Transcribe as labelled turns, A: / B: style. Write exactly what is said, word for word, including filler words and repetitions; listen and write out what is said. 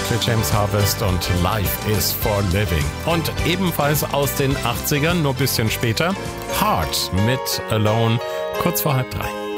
A: Michael James Harvest und Life is for Living. Und ebenfalls aus den achtzigern, nur ein bisschen später, Heart mit Alone, kurz vor halb drei.